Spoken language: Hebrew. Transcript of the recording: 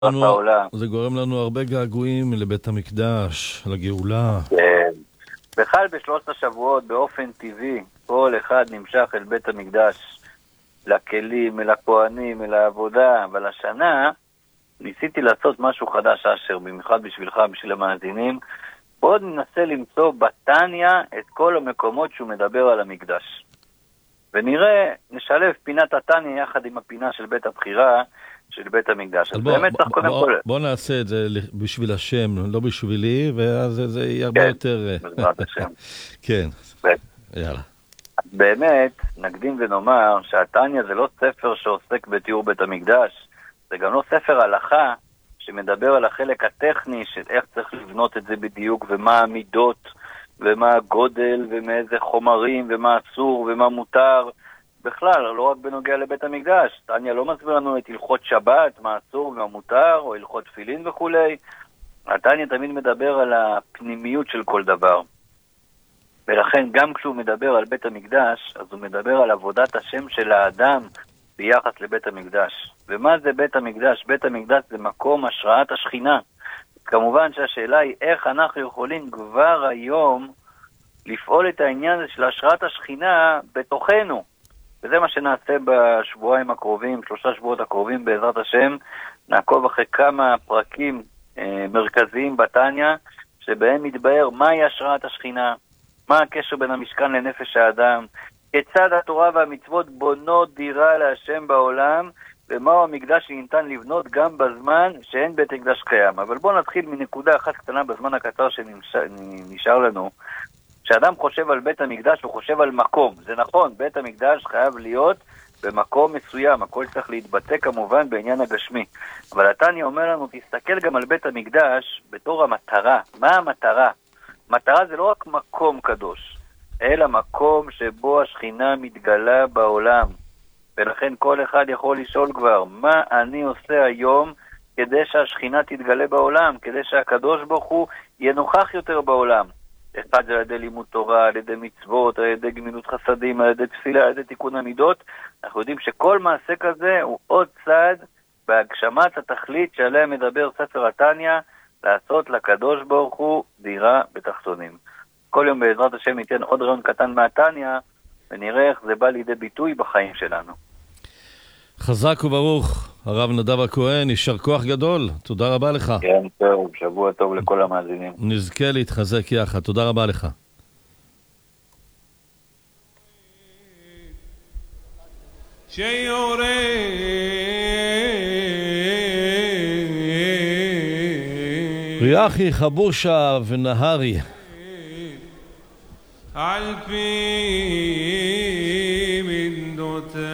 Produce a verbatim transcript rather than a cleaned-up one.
לנו, זה גורם לנו הרבה געגועים לבית המקדש, לגאולה. כן. בכלל בשלושת השבועות באופן טבעי, כל אחד נמשך אל בית המקדש, לכלים, אל הכהנים, אל העבודה, אבל השנה ניסיתי לעשות משהו חדש, אשר, במיוחד בשבילך, בשביל המאזינים. בואו ננסה למצוא בתניה את כל המקומות שהוא מדבר על המקדש. ונראה, נשלב פינת התניה יחד עם הפינה של בית הבחירה, של בית המקדש. אז בוא, באמת צריך בוא, קודם בוא, כל... בוא נעשה את זה בשביל השם, לא בשבילי, ואז זה יהיה הרבה כן, יותר... בעזרת השם. כן, בית. יאללה. באמת, נקדים ונאמר שהתניה זה לא ספר שעוסק בתיאור בית המקדש, זה גם לא ספר הלכה שמדבר על החלק הטכני של איך צריך לבנות את זה בדיוק, ומה המידות, ומה הגודל, ומאיזה חומרים, ומה אסור, ומה מותר. בכלל, לא רק בנוגע לבית המקדש. תניה לא מסביר לנו את הלכות שבת, מה אסור ומה מותר, או הלכות תפילין וכולי. התניה תמיד מדבר על הפנימיות של כל דבר. ולכן גם כשהוא מדבר על בית המקדש, אז הוא מדבר על עבודת השם של האדם ביחס לבית המקדש. ומה זה בית המקדש? בית המקדש זה מקום השראת השכינה. כמובן שהשאלה היא איך אנחנו יכולים כבר היום לפעול את העניין הזה של השראת השכינה בתוכנו. וזה מה שנעשה בשבועיים הקרובים, שלושה שבועות הקרובים בעזרת השם. נעקוב אחרי כמה פרקים אה, מרכזיים בתניה, שבהם מתבהר מהי השראת השכינה, מה הקשר בין המשכן לנפש האדם, כיצד התורה והמצוות בונות דירה להשם בעולם, ומהו המקדש שניתן לבנות גם בזמן שאין בית מקדש קיים. אבל בואו נתחיל מנקודה אחת קטנה בזמן הקצר שנשאר לנו. כשאדם חושב על בית המקדש הוא חושב על מקום. זה נכון, בית המקדש חייב להיות במקום מסוים, הכל צריך להתבטא כמובן בעניין הגשמי. אבל התניה אומר לנו, תסתכל גם על בית המקדש בתור המטרה. מה המטרה? מטרה זה לא רק מקום קדוש, אלא מקום שבו השכינה מתגלה בעולם. ולכן כל אחד יכול לשאול כבר, מה אני עושה היום כדי שהשכינה תתגלה בעולם, כדי שהקדוש ברוך הוא יהיה נוכח יותר בעולם. אחד זה על ידי לימוד תורה, על ידי מצוות, על ידי גמילות חסדים, על ידי תפילה, על ידי תיקון המידות. אנחנו יודעים שכל מעשה כזה הוא עוד צעד בהגשמת התכלית שעליה מדבר ספר התניה, לעשות לקדוש ברוך הוא דירה בתחתונים. כל יום בעזרת השם ניתן עוד רעיון קטן מהתניה, ונראה איך זה בא לידי ביטוי בחיים שלנו. חזק וברוך, הרב נדב הכהן, יישר כוח גדול, תודה רבה לך. כן, טוב, שבוע טוב לכל המאזינים. נזכה להתחזק יחד, תודה רבה לך. שיורה ריחי חבושה ונהרי על פי מדותיו